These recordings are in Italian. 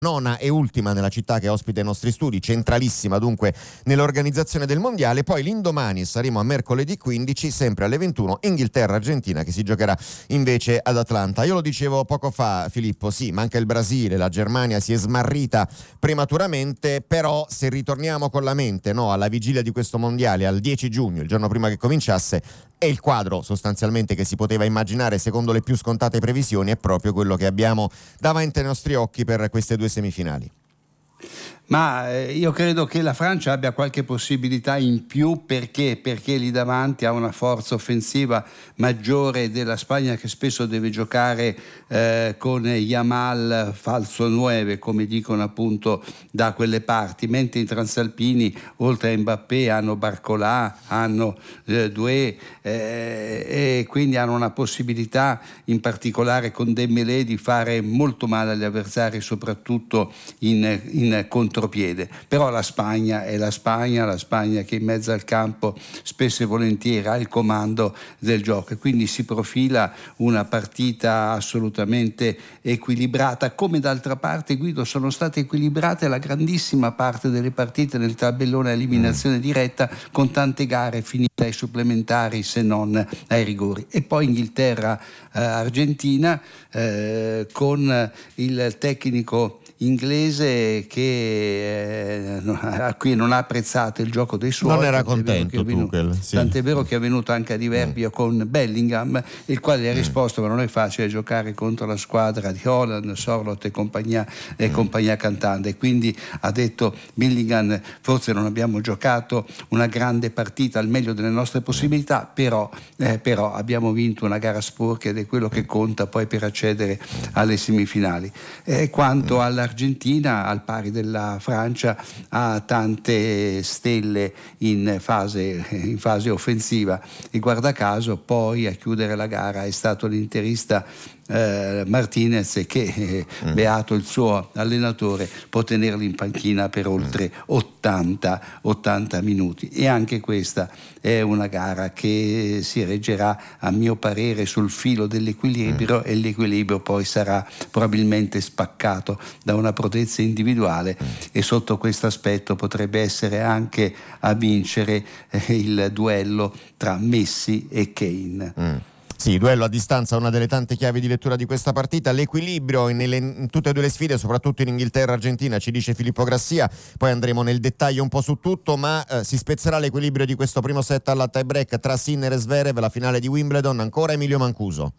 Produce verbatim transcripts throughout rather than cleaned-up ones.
nona e ultima nella città che ospita i nostri studi, centralissima dunque nell'organizzazione del mondiale. Poi l'indomani saremo a mercoledì quindici, sempre alle ventuno, Inghilterra-Argentina, che si giocherà invece ad Atlanta. Io lo dicevo poco fa, Filippo, sì, manca il Brasile, la Germania si è smarrita prematuramente, però se ritorniamo con la mente, no, alla vigilia di questo mondiale, al dieci giugno, il giorno prima che cominciasse, e il quadro sostanzialmente che si poteva immaginare secondo le più scontate previsioni è proprio quello che abbiamo davanti ai nostri occhi per queste due semifinali. Ma io credo che la Francia abbia qualche possibilità in più, perché perché lì davanti ha una forza offensiva maggiore della Spagna, che spesso deve giocare eh, con Yamal falso nove, come dicono appunto da quelle parti, mentre i transalpini oltre a Mbappé hanno Barcola, hanno eh, Doué eh, e quindi hanno una possibilità in particolare con Dembélé di fare molto male agli avversari, soprattutto in, in contro piede. Però la Spagna è la Spagna, la Spagna che in mezzo al campo spesso e volentieri ha il comando del gioco, e quindi si profila una partita assolutamente equilibrata, come d'altra parte, Guido, sono state equilibrate la grandissima parte delle partite nel tabellone a eliminazione diretta, con tante gare finite ai supplementari se non ai rigori. E poi Inghilterra eh, Argentina eh, con il tecnico inglese che eh, a cui non ha apprezzato il gioco dei suoi, non era contento Tuchel, sì. Tant'è vero che è venuto anche a diverbio mm. con Bellingham, il quale ha risposto mm. ma non è facile giocare contro la squadra di Holland, Sorloth e compagnia, e mm. compagnia cantante, e quindi ha detto Bellingham, forse non abbiamo giocato una grande partita al meglio delle nostre possibilità, però, eh, però abbiamo vinto una gara sporca ed è quello che conta poi per accedere alle semifinali. Eh, quanto mm. alla Argentina, al pari della Francia, ha tante stelle in fase, in fase offensiva, e guarda caso poi a chiudere la gara è stato l'interista eh, Martinez, che eh, mm. beato il suo allenatore, può tenerli in panchina per oltre ottanta minuti. E anche questa è una gara che si reggerà a mio parere sul filo dell'equilibrio mm. e l'equilibrio poi sarà probabilmente spaccato da una prodezza individuale, mm. e sotto questo aspetto potrebbe essere anche a vincere eh, il duello tra Messi e Kane. Mm. Sì, duello a distanza, una delle tante chiavi di lettura di questa partita. L'equilibrio in, nelle, in tutte e due le sfide, soprattutto in Inghilterra-Argentina, ci dice Filippo Grassia. Poi andremo nel dettaglio un po' su tutto, ma eh, si spezzerà l'equilibrio di questo primo set alla tie break tra Sinner e Zverev, la finale di Wimbledon. Ancora Emilio Mancuso.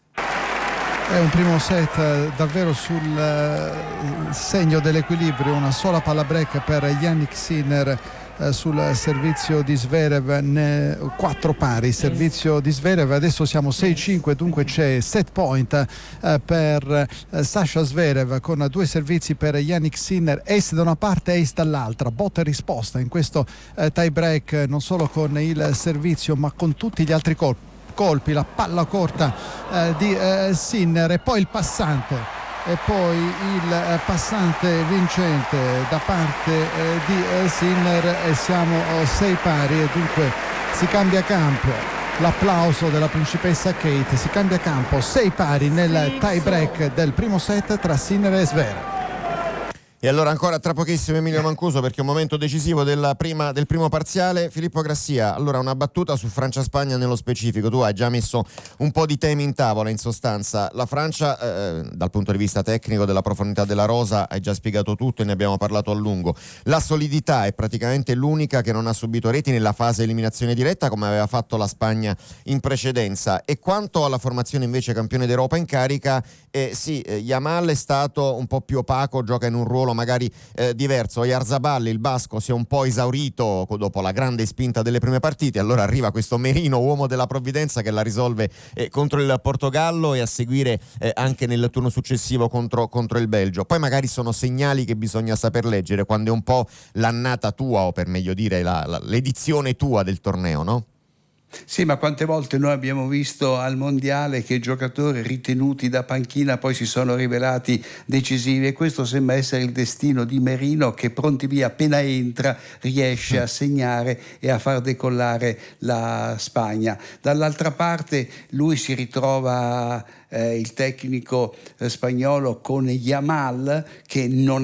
È un primo set davvero sul uh, segno dell'equilibrio, una sola palla break per Jannik Sinner uh, sul servizio di Zverev, ne, quattro pari servizio di Zverev. Adesso siamo sei cinque, dunque c'è set point uh, per uh, Sasha Zverev, con due servizi per Jannik Sinner, ace da una parte, ace dall'altra, botta e risposta in questo uh, tie break, non solo con il servizio ma con tutti gli altri colpi. colpi la palla corta eh, di eh, Sinner, e poi il passante e poi il eh, passante vincente da parte eh, di eh, Sinner, e siamo oh, sei pari, e dunque si cambia campo. L'applauso della principessa Kate, si cambia campo, sei pari nel tie break del primo set tra Sinner e Zverev. E allora ancora tra pochissimo Emilio Mancuso, perché è un momento decisivo della prima, del primo parziale. Filippo Grassia, allora una battuta su Francia-Spagna nello specifico. Tu hai già messo un po' di temi in tavola, in sostanza. La Francia, eh, dal punto di vista tecnico, della profondità della rosa, hai già spiegato tutto e ne abbiamo parlato a lungo. La solidità è praticamente l'unica che non ha subito reti nella fase eliminazione diretta, come aveva fatto la Spagna in precedenza. E quanto alla formazione invece campione d'Europa in carica, eh, sì, eh, Yamal è stato un po' più opaco, gioca in un ruolo magari eh, diverso. Oyarzabal, il basco, si è un po' esaurito dopo la grande spinta delle prime partite, allora arriva questo Merino, uomo della provvidenza, che la risolve eh, contro il Portogallo, e a seguire eh, anche nel turno successivo contro, contro il Belgio. Poi magari sono segnali che bisogna saper leggere quando è un po' l'annata tua, o per meglio dire la, la, l'edizione tua del torneo, no? Sì, ma quante volte noi abbiamo visto al mondiale che giocatori ritenuti da panchina poi si sono rivelati decisivi, e questo sembra essere il destino di Merino, che pronti via appena entra riesce a segnare e a far decollare la Spagna. Dall'altra parte lui si ritrova eh, il tecnico eh, spagnolo con Yamal, che non